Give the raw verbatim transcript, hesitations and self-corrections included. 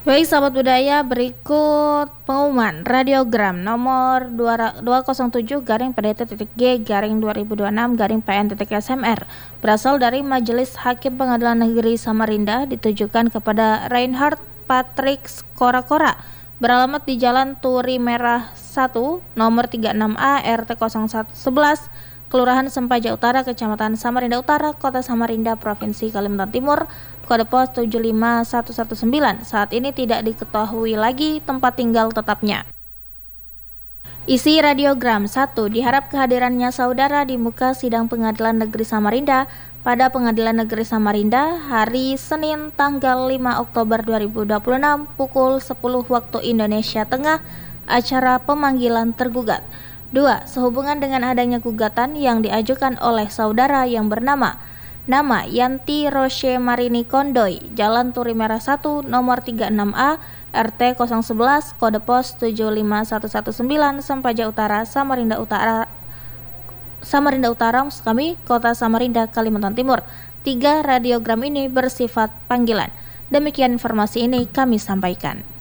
Baik sahabat budaya, berikut pengumuman radiogram nomor dua nol tujuh garing P D T G garing dua ribu dua puluh enam garing P N S M R berasal dari Majelis Hakim Pengadilan Negeri Samarinda ditujukan kepada Reinhard Patrick Kora-Kora beralamat di Jalan Turi Merah satu nomor tiga puluh enam A R T nol satu sebelas Kelurahan Sempaja Utara, Kecamatan Samarinda Utara, Kota Samarinda, Provinsi Kalimantan Timur, kode pos tujuh lima satu satu sembilan. Saat ini tidak diketahui lagi tempat tinggal tetapnya. Isi radiogram satu. Diharap kehadirannya saudara di muka sidang Pengadilan Negeri Samarinda pada Pengadilan Negeri Samarinda hari Senin tanggal lima Oktober dua ribu dua puluh enam pukul sepuluh waktu Indonesia Tengah, acara pemanggilan tergugat. Dua. Sehubungan dengan adanya gugatan yang diajukan oleh saudara yang bernama Nama Yanti Roche Marini Kondoy, Jalan Turi Merah satu, nomor tiga puluh enam A, R T nol sebelas, kode pos tujuh lima satu satu sembilan, Sempaja Utara, Samarinda Utara, Samarinda Utara, maksud kami, Kota Samarinda, Kalimantan Timur. Tiga. Radiogram ini bersifat panggilan. Demikian informasi ini kami sampaikan.